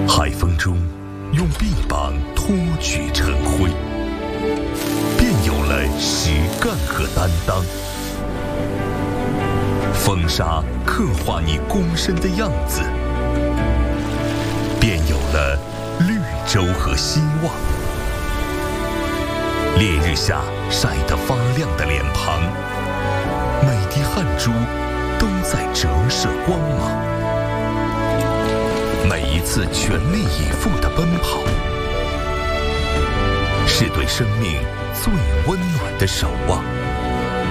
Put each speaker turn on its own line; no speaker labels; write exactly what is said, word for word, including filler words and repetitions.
海风中用臂膀托举晨晖，便有了实干和担当。风沙刻画你躬身的样子，便有了绿洲和希望。烈日下晒得发亮的脸庞，每滴汗珠都在折射光芒。每一次全力以赴的奔跑，是对生命最温暖的守望。